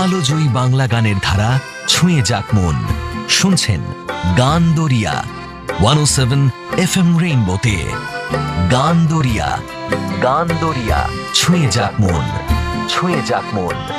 আলোজয়ী বাংলা গানের ধারা ছুঁয়ে যাক মন। শুনছেন গান দরিয়া 107 FM রেইনবোতে। গান দরিয়া, গান দরিয়া, ছুঁয়ে যাক মন, ছুঁয়ে যাক মন।